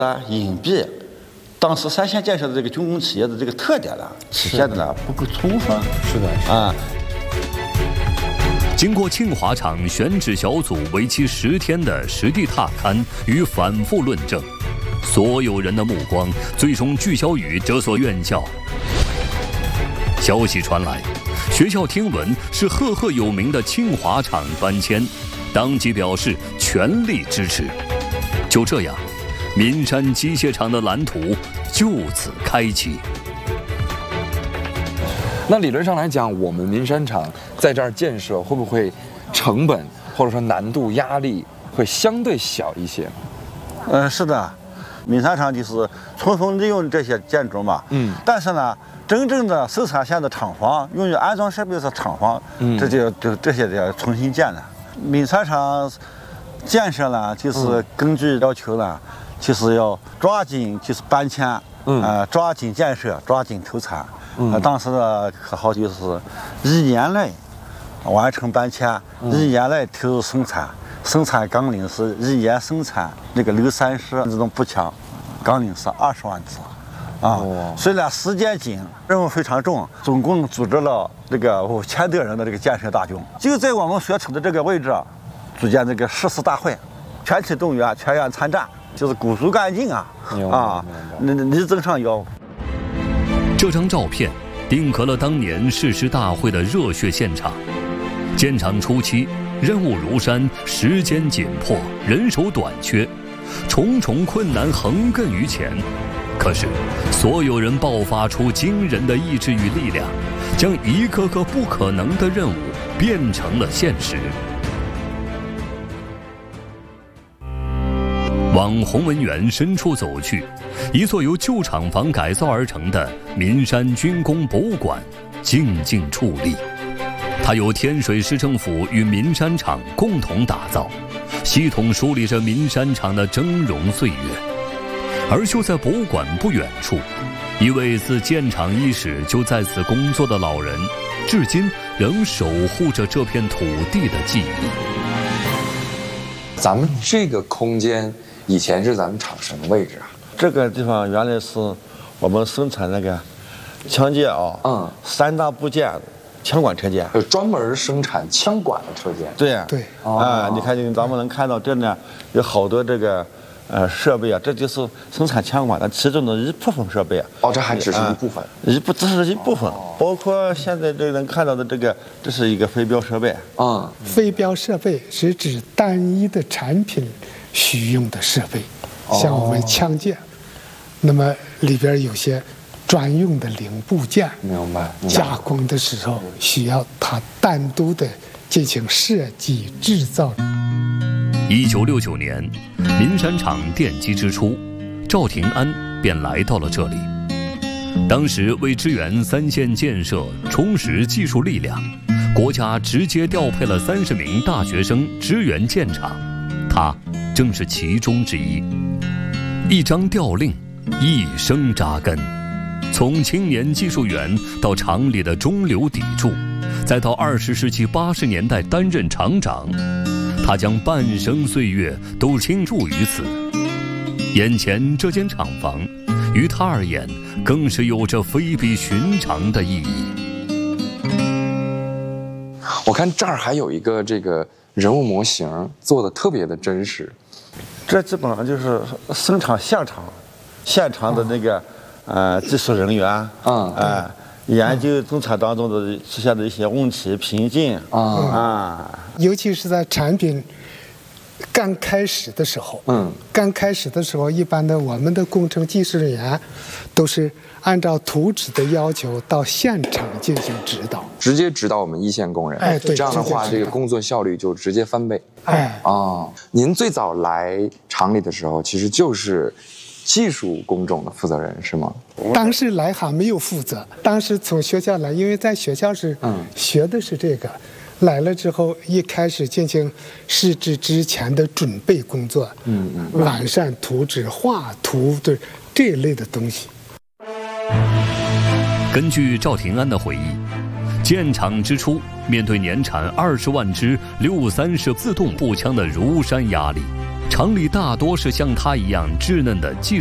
隐蔽当时三线建设的这个军工企业的这个特点呢，体现的呢不够充分。 是的啊。 经过庆华厂选址小组为期10天的实地踏勘与反复论证，所有人的目光最终聚焦于这所院校。消息传来，学校听闻是赫赫有名的庆华厂搬迁，当即表示全力支持。就这样，岷山机械厂的蓝图就此开启。 那理论上来讲，我们岷山厂在这儿建设，会不会成本或者说难度压力会相对小一些？ 是的，岷山厂就是充分利用这些建筑嘛。但是呢，真正的生产线的厂房，用于安装设备的厂房，这些要重新建的。岷山厂建设呢，就是根据要求呢，就是要抓紧就是搬迁，抓紧建设，抓紧投产。当时的口号就是1年内完成搬迁，1年内投入生产。生产纲领是1年生产那个硫酸石这种步枪，纲领是20万支。虽然时间紧，任务非常重，总共组织了这个5000多人的这个建设大军，就在我们所处的这个位置，组建这个誓师大会，全体动员，全员参战，就是鼓足干劲力争上游。 这张照片定格了当年誓师大会的热血现场。建厂初期，任务如山，时间紧迫，人手短缺，重重困难横亘于前。可是，所有人爆发出惊人的意志与力量，将一个个不可能的任务变成了现实。往鸿文园深处走去，一座由旧厂房改造而成的岷山军工博物馆静静矗立。它由天水市政府与岷山厂共同打造，系统梳理着岷山厂的峥嵘岁月。而就在博物馆不远处，一位自建厂伊始就在此工作的老人，至今仍守护着这片土地的记忆。 咱们这个空间以前是咱们厂什么位置啊？ 这个地方原来是我们生产那个枪件3大部件，枪管车间， 专门生产枪管的车间。 对对你看咱们能看到这呢有好多这个设备这就是生产枪管的其中的一部分设备这还只是一部分， 只是一部分，包括现在这能看到的这是一个飞镖设备飞镖设备是指单一的产品需用的设备，像我们枪件，那么里边有些专用的零部件， 明白加工的时候需要它单独的进行设计制造。 1969年，岷山厂奠基之初，赵廷安便来到了这里。当时为支援3线建设，充实技术力量，国家直接调配了30名大学生支援建厂，他正是其中之一。一张调令，一生扎根，从青年技术员到厂里的中流砥柱，再到20世纪80年代担任厂长，他将半生岁月都倾注于此。眼前这间厂房，于他而言，更是有着非比寻常的意义。 我看这儿还有一个这个人物模型，做的特别的真实。 这基本上就是生产现场的那个技术人员研究生产当中的出现的一些问题瓶颈尤其是在产品刚开始的时候，一般的我们的工程技术人员都是按照图纸的要求到现场进行指导， 直接指导我们一线工人。 对， 这样的话，这个工作效率就直接翻倍。您最早来厂里的时候，其实就是技术工种的负责人是吗？ 当时来还没有负责，当时从学校来，因为在学校是学的是这个。来了之后，一开始进行试制之前的准备工作，完善图纸、画图的这一类的东西。 根据赵廷安的回忆，建厂之初，面对年产20万支6.3式自动步枪的如山压力， 厂里大多是像他一样稚嫩的技